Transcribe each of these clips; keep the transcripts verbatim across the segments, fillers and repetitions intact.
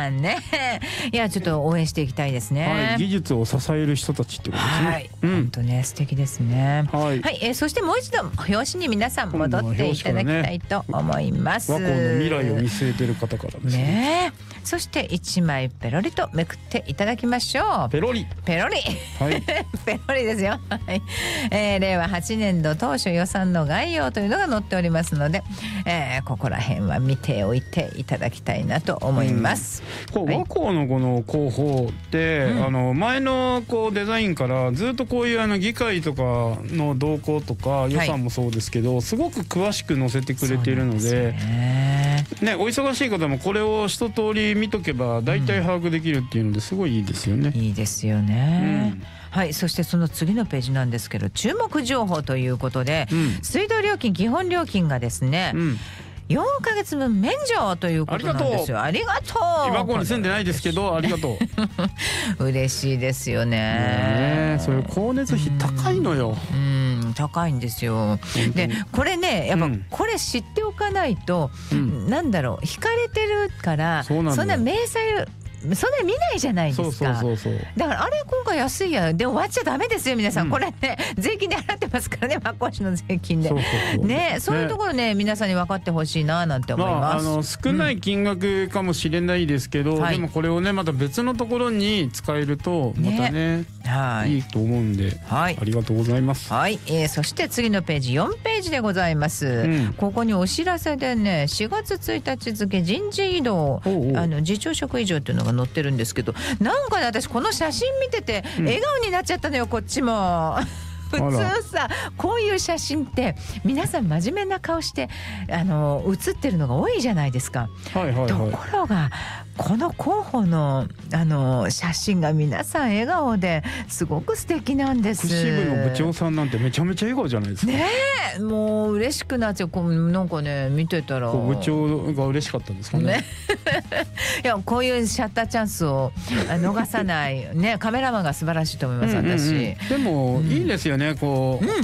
さんねいやちょっと応援していきたいですね、 はい、技術を支える人たちってことですね。 はい、 うん、 本当ね素敵ですね。 はい、 はい、えー、そしてもう一度表紙に皆さん戻っていただきたいと思います。 和光の未来を見据えてる方からですね。 ねえ、そして一枚ペロリとめくっていただきましょう。 ペロリペロリ、 はい、 ペロリですよ、はい、えー、れいわはちねんど当初予算の概要というのが載っておりますので、えー、ここら辺は見ておいていただきたいなと思います、 うん、こう、はい、和光のこの広報って、うん、あの前のこうデザインからずっとこういうあの議会とかの動向とか予算もそうですけど、はい、すごく詳しく載せてくれているので、ね、お忙しい方もこれを一通り見とけば大体把握できるっていうのですごいいいですよね、 うん、いいですよね、うん、はい。そしてその次のページなんですけど、注目情報ということで、うん、水道料金基本料金がですね、うん、よんかげつぶん免除ということなんですよ。ありがとう。 今ここに住んでないですけどありがとう嬉しいですよね。 ね、それ光熱費高いのよ。 うん、うん、高いんですよ。でこれねやっぱこれ知っておかないと、うん、なんだろう、引かれてるからそんな明細そんなに見ないじゃないですか。 そうそうそうそう。 だからあれ今回安いやで終わっちゃダメですよ皆さん、うん、これね税金で払ってますからね、和光市の税金で。そうそうそうね、そういうところね、ね、皆さんに分かってほしいななんて思います、まあ、あの少ない金額かもしれないですけど、うん、でもこれをねまた別のところに使えるとまたね、ね、はい、いいと思うんで、はい、ありがとうございます。 はい、えー、そして次のページよんページでございます、うん、ここにお知らせでねしがつついたち付人事異動、おうおう、あの次長職以上っていうのが載ってるんですけど、なんかね私この写真見てて笑顔になっちゃったのよ、こっちも普通さこういう写真って皆さん真面目な顔してあの写ってるのが多いじゃないですか、はいはいはい、ところがこの候補のあの写真が皆さん笑顔ですごく素敵なんです。 福祉部の部長さんなんてめちゃめちゃ笑顔じゃないですかね。えもう嬉しくなっちゃう。こうなんかね見てたら部長が嬉しかったんですかね。ねいやこういうシャッターチャンスを逃さないねカメラマンが素晴らしいと思います、うんうんうん、私。でも、うん、いいですよねこう、うん、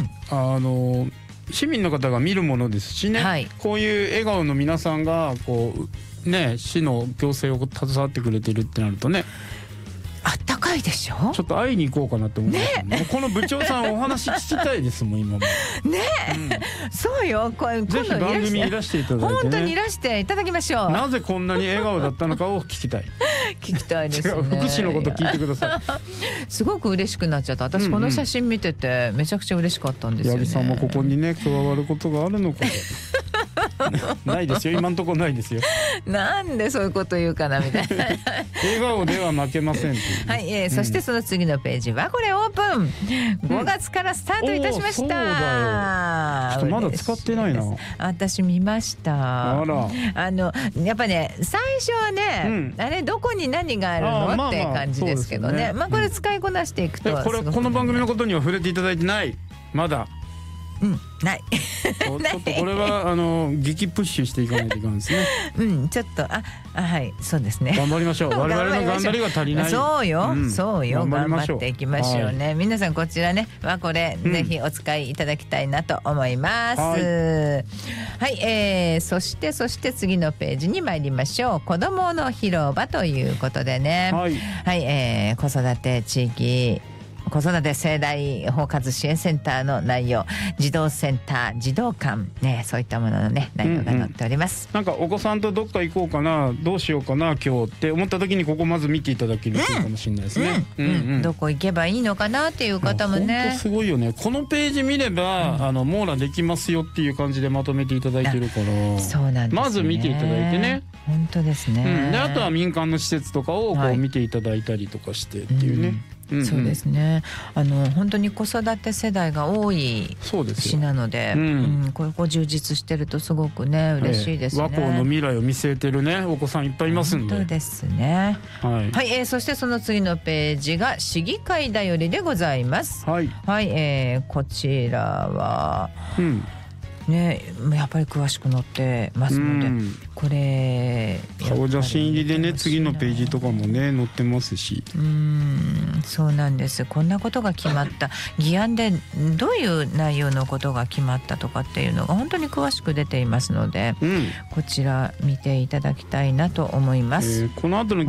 あの市民の方が見るものですしね、はい、こういう笑顔の皆さんがこうね、市の行政を携わってくれてるってなるとね、 あったかいでしょ。 ちょっと会いに行こうかなって思って、ね、この部長さんお話聞きたいですもん今もねえ、うん、そうよこれぜひ番組にいらしていただいて、ね、 本当にいらしていただきましょう。 なぜこんなに笑顔だったのかを聞きたい聞きたいですね。 違う福祉のこと聞いてくださいすごく嬉しくなっちゃった。私この写真見ててめちゃくちゃ嬉しかったんですよね。 八木さんもここにね加わることがあるのかないですよ今のところないですよ。 なんでそういうこと言うかなみたいな笑顔では負けません、ね、 はい、えーうん、そしてその次のページはこれオープンごがつからスタートいたしました、うん、そうだよ。ちょっとまだ使ってないな。 私見ました。あらあのやっぱね最初はね、うん、あれどこに何があるのあ、まあまあ、って感じですけどね、まあこれ使いこなしていくと、うん、 これこの番組のことには触れていただいてないまだ。 うんないちょっとこれはあの激プッシュしていかないといかんですねうんちょっとああはいそうですね頑張りましょう我々の頑張りが足りない。 そうよ、うん、そうよ頑張っていきましょうね、はい、皆さんこちらねはこれ、うん、ぜひお使いいただきたいなと思います、はい、はい、えー、そしてそして次のページに参りましょう。子どもの広場ということでね、はい、はい、えー、子育て地域子育て世代包括支援センターの内容、児童センター児童館ね、そういったもののね内容が載っております、 うんうん、なんかお子さんとどっか行こうかなどうしようかな今日って思った時にここまず見ていただけるといいかもしれないですね、 うんうんうん、どこ行けばいいのかなっていう方もね本当すごいよね。このページ見れば、うん、あの網羅できますよっていう感じでまとめていただいてるからそうなんですね。 まず見ていただいてね本当ですね、 うん、であとは民間の施設とかをこう見ていただいたりとかしてっていうね、はいうんうんうん、 そうですね。あの本当に子育て世代が多い市なので、う、うんうん、これこう充実してるとすごくね嬉しいですね、 和光の未来を見据えてるねお子さんいっぱいいますんで。 本当ですね。はい、はい、えー、そしてその次のページが市議会だよりでございます。はい、はい、えー、こちらは、うんね、やっぱり詳しく載ってますので、うん、これ顔写真入りでね次のページとかもね載ってますし、 うーんそうなんです。こんなことが決まった議案でどういう内容のことが決まったとかっていうのが本当に詳しく出ていますので、うん、こちら見ていただきたいなと思います、 えー、この後の